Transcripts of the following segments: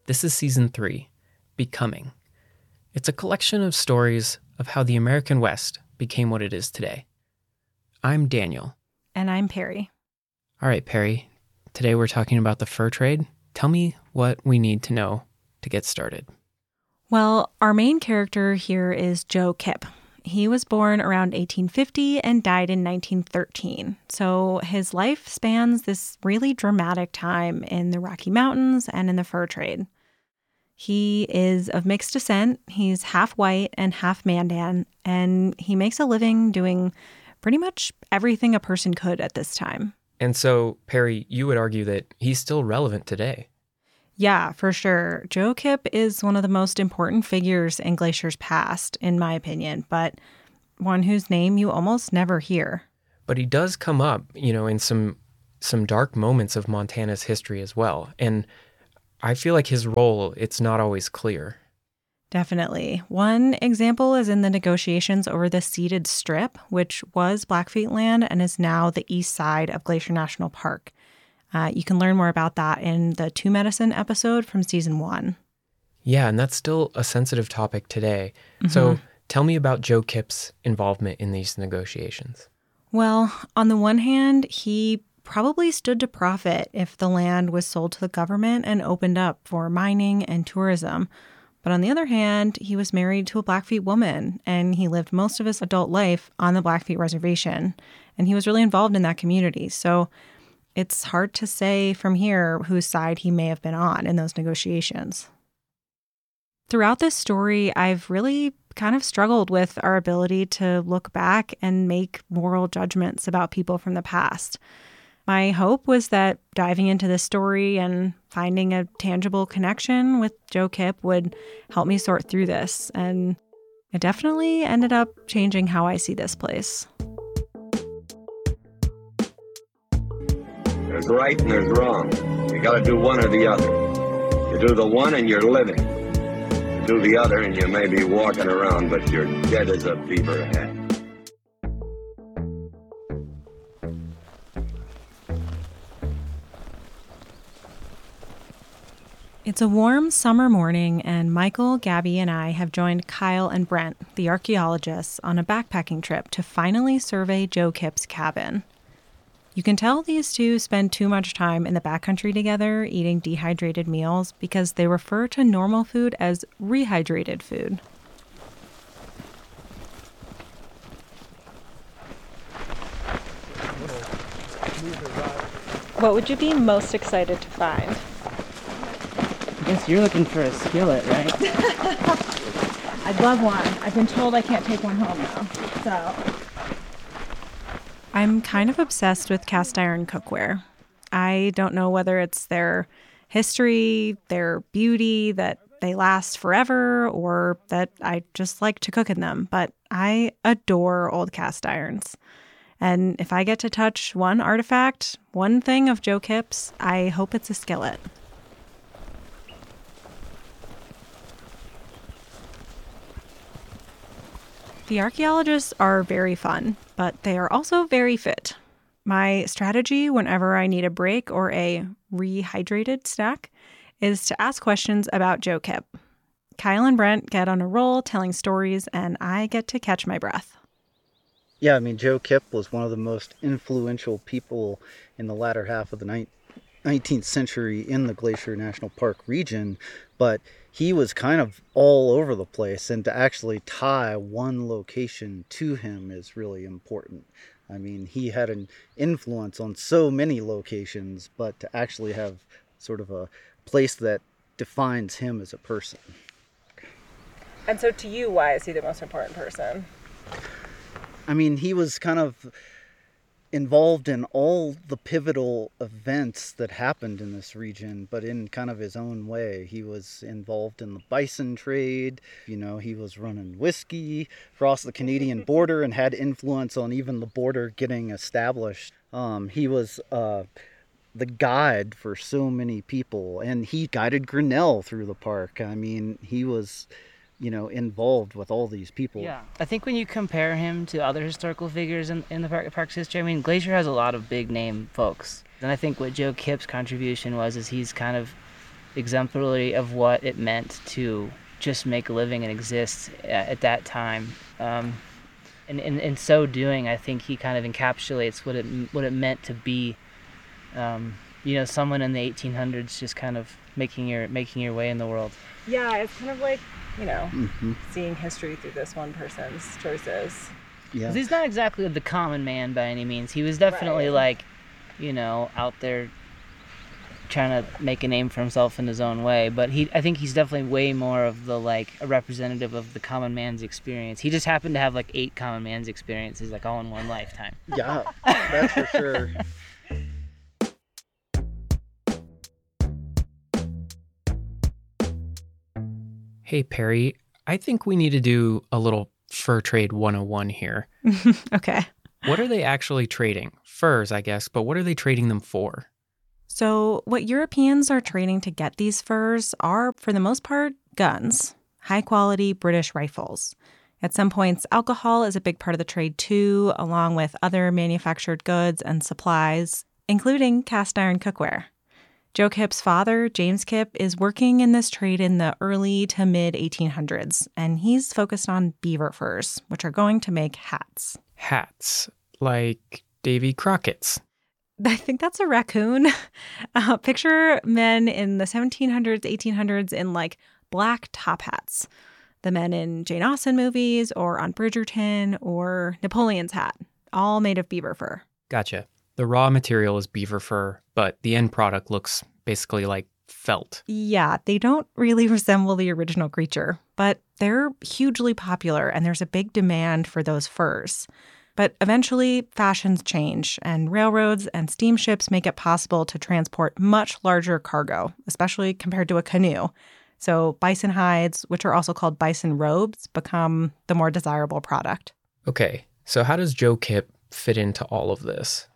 This is Season 3, Becoming. It's a collection of stories of how the American West became what it is today. I'm Daniel. And I'm Perry. All right, Perry. Today we're talking about the fur trade. Tell me what we need to know to get started. Well, our main character here is Joe Kipp. He was born around 1850 and died in 1913. So his life spans this really dramatic time in the Rocky Mountains and in the fur trade. He is of mixed descent. He's half white and half Mandan, and he makes a living doing pretty much everything a person could at this time. And so, Perry, you would argue that he's still relevant today. Yeah, for sure. Joe Kipp is one of the most important figures in Glacier's past, in my opinion, but one whose name you almost never hear. But he does come up, in some dark moments of Montana's history as well. And I feel like his role, it's not always clear. Definitely. One example is in the negotiations over the ceded strip, which was Blackfeet land and is now the east side of Glacier National Park. You can learn more about that in the Two Medicine episode from Season 1. Yeah, and that's still a sensitive topic today. Mm-hmm. So tell me about Joe Kipp's involvement in these negotiations. Well, on the one hand, he probably stood to profit if the land was sold to the government and opened up for mining and tourism. But on the other hand, he was married to a Blackfeet woman, and he lived most of his adult life on the Blackfeet reservation, and he was really involved in that community. So it's hard to say from here whose side he may have been on in those negotiations. Throughout this story, I've really kind of struggled with our ability to look back and make moral judgments about people from the past. My hope was that diving into this story and finding a tangible connection with Joe Kipp would help me sort through this, and it definitely ended up changing how I see this place. There's right and there's wrong. You gotta do one or the other. You do the one and you're living. You do the other and you may be walking around, but you're dead as a beaver head. It's a warm summer morning, and Michael, Gabby, and I have joined Kyle and Brent, the archaeologists, on a backpacking trip to finally survey Joe Kipp's cabin. You can tell these two spend too much time in the backcountry together eating dehydrated meals because they refer to normal food as rehydrated food. What would you be most excited to find? I guess you're looking for a skillet, right? I'd love one. I've been told I can't take one home now, so. I'm kind of obsessed with cast iron cookware. I don't know whether it's their history, their beauty, that they last forever, or that I just like to cook in them, but I adore old cast irons. And if I get to touch one artifact, one thing of Joe Kipp's, I hope it's a skillet. The archaeologists are very fun, but they are also very fit. My strategy whenever I need a break or a rehydrated snack is to ask questions about Joe Kipp. Kyle and Brent get on a roll telling stories, and I get to catch my breath. Yeah, Joe Kipp was one of the most influential people in the latter half of the 19th century in the Glacier National Park region, but he was kind of all over the place, and to actually tie one location to him is really important. He had an influence on so many locations, but to actually have sort of a place that defines him as a person. And so to you, why is he the most important person? He was kind of involved in all the pivotal events that happened in this region, but in kind of his own way. He was involved in the bison trade. He was running whiskey across the Canadian border and had influence on even the border getting established. He was the guide for so many people, and he guided Grinnell through the park. He was involved with all these people. Yeah, I think when you compare him to other historical figures in the park's history, Glacier has a lot of big name folks. And I think what Joe Kipp's contribution was is he's kind of exemplary of what it meant to just make a living and exist at that time. And in so doing, I think he kind of encapsulates what it meant to be, someone in the 1800s, just kind of making your way in the world. Yeah, it's kind of like, seeing history through this one person's choices. Yeah. 'Cause he's not exactly the common man by any means. He was definitely out there trying to make a name for himself in his own way, but I think he's definitely way more of the a representative of the common man's experience. He just happened to have 8 common man's experiences all in one lifetime. Yeah, that's for sure. Hey, Perry, I think we need to do a little fur trade 101 here. Okay. What are they actually trading? Furs, I guess, but what are they trading them for? So, what Europeans are trading to get these furs are, for the most part, guns, high-quality British rifles. At some points, alcohol is a big part of the trade too, along with other manufactured goods and supplies, including cast iron cookware. Joe Kipp's father, James Kipp, is working in this trade in the early to mid-1800s, and he's focused on beaver furs, which are going to make hats. Hats, like Davy Crockett's. I think that's a raccoon. Picture men in the 1700s, 1800s in black top hats. The men in Jane Austen movies or on Bridgerton or Napoleon's hat, all made of beaver fur. Gotcha. The raw material is beaver fur, but the end product looks basically like felt. Yeah, they don't really resemble the original creature, but they're hugely popular and there's a big demand for those furs. But eventually, fashions change, and railroads and steamships make it possible to transport much larger cargo, especially compared to a canoe. So bison hides, which are also called bison robes, become the more desirable product. Okay, so how does Joe Kipp fit into all of this?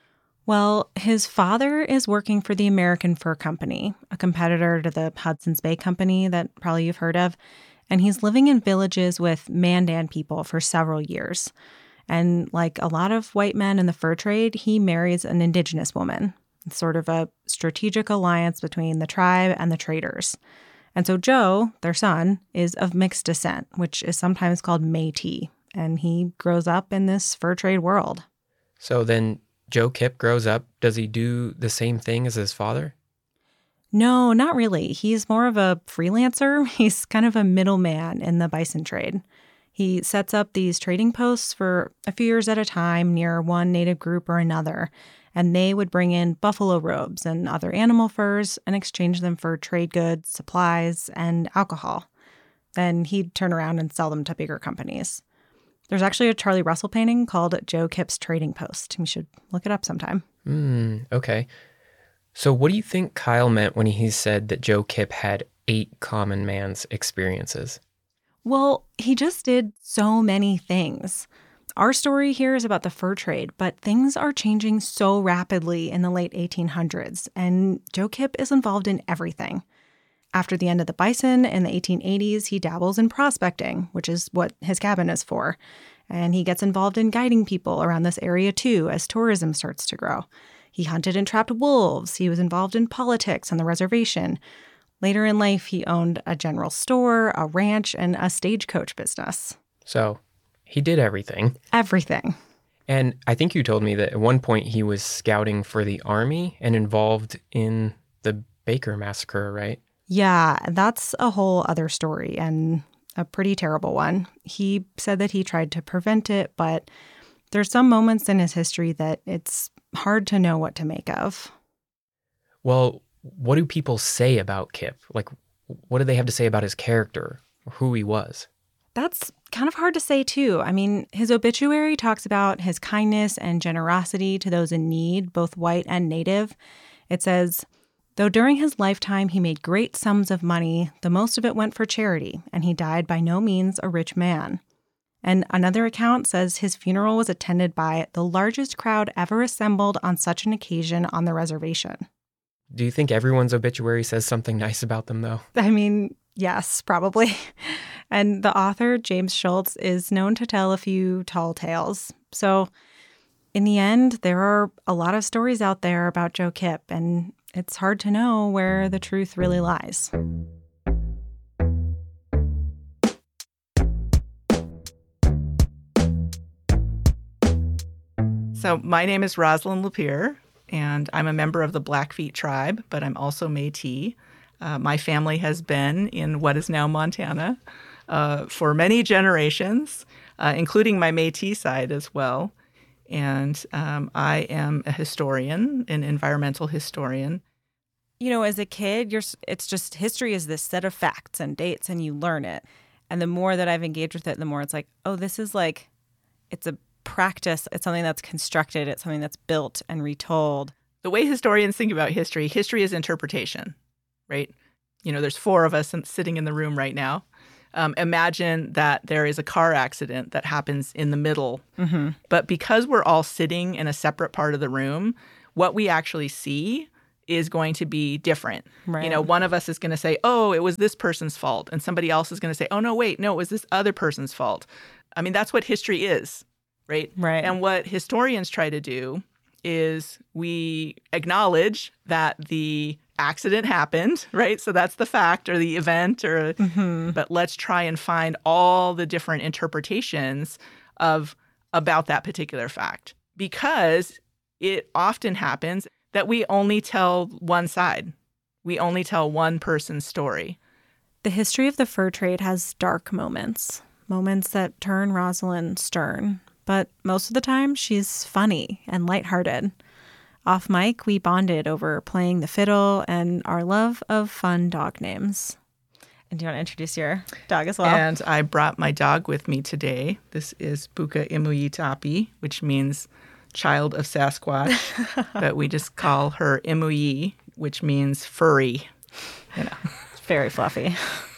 Well, his father is working for the American Fur Company, a competitor to the Hudson's Bay Company that probably you've heard of, and he's living in villages with Mandan people for several years. And like a lot of white men in the fur trade, he marries an indigenous woman. It's sort of a strategic alliance between the tribe and the traders. And so Joe, their son, is of mixed descent, which is sometimes called Métis, and he grows up in this fur trade world. So then Joe Kipp grows up. Does he do the same thing as his father? No, not really. He's more of a freelancer. He's kind of a middleman in the bison trade. He sets up these trading posts for a few years at a time near one native group or another, and they would bring in buffalo robes and other animal furs and exchange them for trade goods, supplies, and alcohol. Then he'd turn around and sell them to bigger companies. There's actually a Charlie Russell painting called Joe Kipp's Trading Post. You should look it up sometime. Okay. So what do you think Kyle meant when he said that Joe Kipp had 8 common man's experiences? Well, he just did so many things. Our story here is about the fur trade, but things are changing so rapidly in the late 1800s, and Joe Kipp is involved in everything. After the end of the bison in the 1880s, he dabbles in prospecting, which is what his cabin is for. And he gets involved in guiding people around this area too as tourism starts to grow. He hunted and trapped wolves. He was involved in politics on the reservation. Later in life, he owned a general store, a ranch, and a stagecoach business. So he did everything. Everything. And I think you told me that at one point he was scouting for the army and involved in the Baker Massacre, right? Yeah, that's a whole other story and a pretty terrible one. He said that he tried to prevent it, but there's some moments in his history that it's hard to know what to make of. Well, what do people say about Kipp? Like, what do they have to say about his character or who he was? That's kind of hard to say, too. I mean, his obituary talks about his kindness and generosity to those in need, both white and native. It says, though during his lifetime he made great sums of money, the most of it went for charity, and he died by no means a rich man. And another account says his funeral was attended by the largest crowd ever assembled on such an occasion on the reservation. Do you think everyone's obituary says something nice about them, though? I mean, yes, probably. And the author, James Schultz, is known to tell a few tall tales. So in the end, there are a lot of stories out there about Joe Kipp, and it's hard to know where the truth really lies. So my name is Rosalind Lapierre, and I'm a member of the Blackfeet tribe, but I'm also Métis. My family has been in what is now Montana for many generations, including my Métis side as well. And I am a historian, an environmental historian. You know, as a kid, it's just history is this set of facts and dates, and you learn it. And the more that I've engaged with it, the more it's like, oh, this is like, it's a practice. It's something that's constructed. It's something that's built and retold. The way historians think about history is interpretation, right? You know, there's 4 of us sitting in the room right now. Imagine that there is a car accident that happens in the middle. Mm-hmm. But because we're all sitting in a separate part of the room, what we actually see is going to be different. Right. You know, one of us is going to say, oh, it was this person's fault. And somebody else is going to say, oh, no, wait, no, it was this other person's fault. I mean, that's what history is. Right? Right. And what historians try to do is we acknowledge that the accident happened, right? So that's the fact or the event, but let's try and find all the different interpretations about that particular fact. Because it often happens that we only tell one side. We only tell one person's story. The history of the fur trade has dark moments that turn Rosalind stern. But most of the time, she's funny and lighthearted. Off mic, we bonded over playing the fiddle and our love of fun dog names. And do you want to introduce your dog as well? And I brought my dog with me today. This is Buka Imuyitapi, which means child of Sasquatch. But we just call her Imuyi, which means furry. You know. It's very fluffy.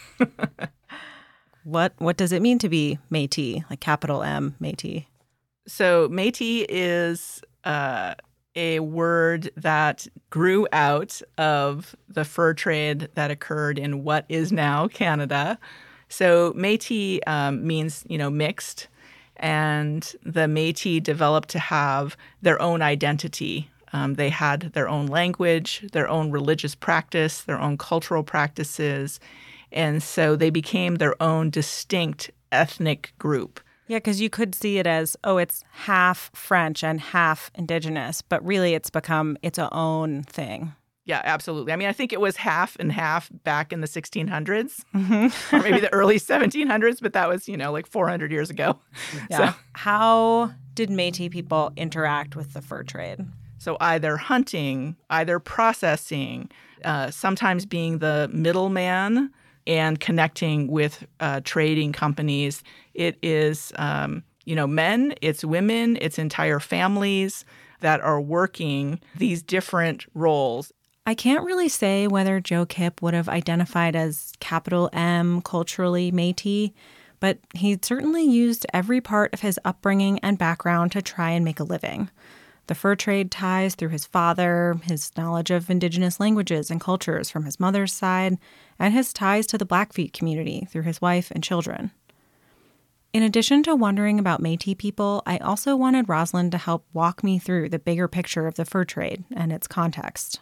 What does it mean to be Métis, like capital M, Métis? So Métis is a word that grew out of the fur trade that occurred in what is now Canada. So Métis means, mixed. And the Métis developed to have their own identity. They had their own language, their own religious practice, their own cultural practices. And so they became their own distinct ethnic group. Yeah, because you could see it as, it's half French and half indigenous, but really it's become its own thing. Yeah, absolutely. I mean, I think it was half and half back in the 1600s, or maybe the early 1700s, but that was, like 400 years ago. Yeah. So, how did Métis people interact with the fur trade? So either hunting, either processing, sometimes being the middleman and connecting with trading companies. It is, men, it's women, it's entire families that are working these different roles. I can't really say whether Joe Kipp would have identified as capital M culturally Métis, but he certainly used every part of his upbringing and background to try and make a living. The fur trade ties through his father, his knowledge of indigenous languages and cultures from his mother's side, and his ties to the Blackfeet community through his wife and children. In addition to wondering about Métis people, I also wanted Rosalind to help walk me through the bigger picture of the fur trade and its context.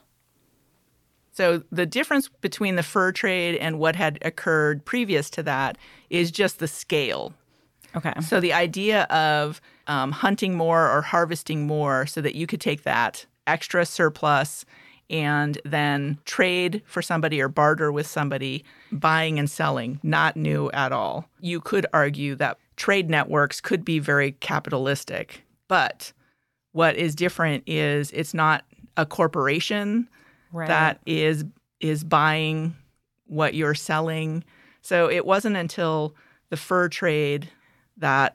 So the difference between the fur trade and what had occurred previous to that is just the scale. Okay. So the idea of hunting more or harvesting more so that you could take that extra surplus and then trade for somebody or barter with somebody, buying and selling, not new at all. You could argue that trade networks could be very capitalistic, but what is different is it's not a corporation that is buying what you're selling. So it wasn't until the fur trade that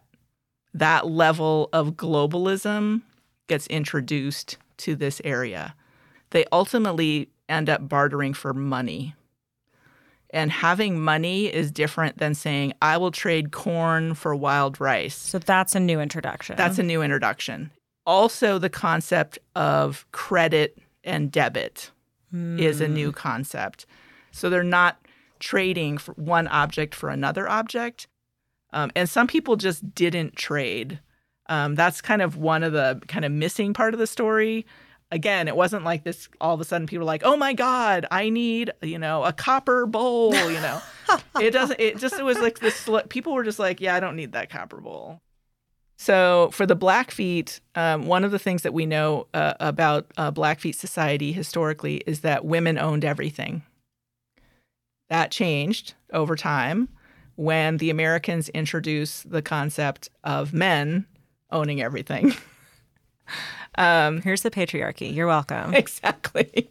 level of globalism gets introduced to this area. They ultimately end up bartering for money. And having money is different than saying, I will trade corn for wild rice. So that's a new introduction. That's a new introduction. Also, the concept of credit and debit is a new concept. So they're not trading for one object for another object. And some people just didn't trade. That's kind of one of the kind of missing part of the story. Again, it wasn't like this, all of a sudden people were like, oh my God, I need, a copper bowl, it was like this, people were just like, yeah, I don't need that copper bowl. So for the Blackfeet, one of the things that we know about Blackfeet society historically is that women owned everything. That changed over time when the Americans introduced the concept of men owning everything. Here's the patriarchy. You're welcome. Exactly.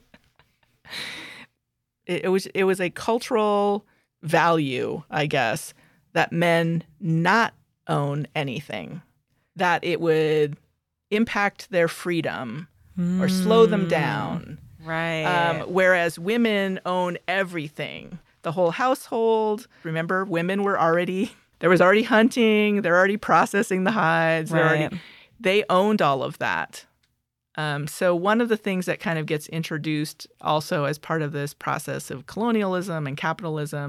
It was a cultural value, I guess, that men not own anything, that it would impact their freedom or slow them down. Right. Whereas women own everything, the whole household. Remember, women were there was already hunting, they're already processing the hides, Right. They owned all of that. So one of the things that kind of gets introduced also as part of this process of colonialism and capitalism